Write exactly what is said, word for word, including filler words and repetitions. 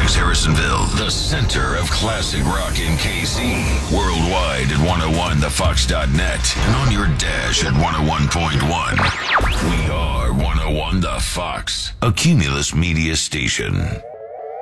Springs, Harrisonville, the center of classic rock in K C. Worldwide at one oh one the fox dot net and on your dash at one oh one point one. We are one oh one The Fox, a Cumulus Media station.